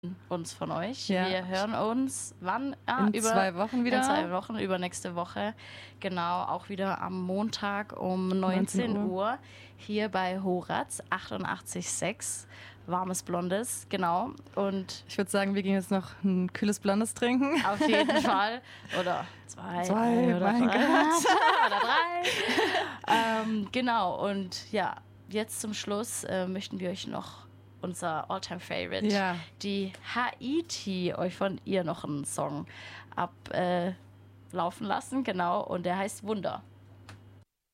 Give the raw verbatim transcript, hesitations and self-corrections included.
uns von euch. Ja. Wir hören uns wann? Ah, in über, zwei Wochen wieder. In zwei Wochen, übernächste Woche. Genau, auch wieder am Montag um neunzehn Uhr hier bei Horaz achtundachtzig Komma sechs. Warmes Blondes, genau. Und ich würde sagen, wir gehen jetzt noch ein kühles Blondes trinken. Auf jeden Fall. Oder zwei, zwei oder, mein drei. Gott. oder drei. ähm, genau, und ja, jetzt zum Schluss äh, möchten wir euch noch unser All-Time-Favorite, ja. die Haiti, euch von ihr noch einen Song ablaufen äh, lassen, genau. Und der heißt Wunder.